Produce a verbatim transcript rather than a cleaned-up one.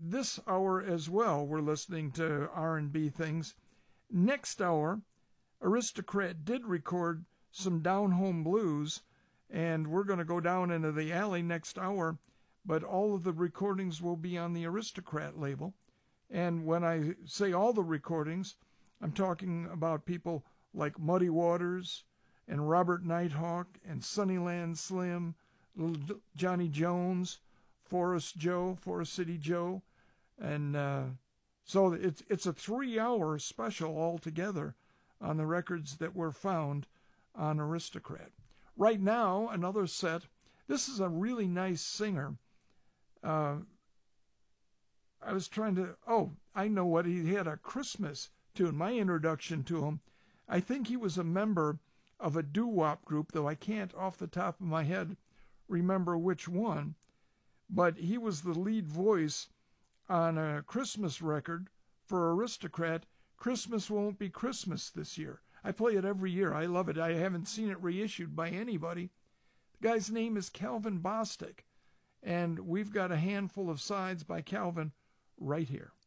this hour as well, we're listening to R and B things. Next hour, Aristocrat did record some Down Home Blues, and we're going to go down into the alley next hour, but all of the recordings will be on the Aristocrat label. And when I say all the recordings, I'm talking about people like Muddy Waters and Robert Nighthawk and Sunnyland Slim, Little Johnny Jones, Forest Joe, Forest City Joe. And uh, so it's, it's a three-hour special altogether on the records that were found on Aristocrat. Right now, another set. This is a really nice singer. Uh, I was trying to, oh, I know what, he had a Christmas tune. My introduction to him, I think he was a member of a doo-wop group, though I can't off the top of my head remember which one, but he was the lead voice on a Christmas record for Aristocrat, Christmas Won't Be Christmas This Year. I play it every year. I love it. I haven't seen it reissued by anybody. The guy's name is Calvin Bostic, and we've got a handful of sides by Calvin right here.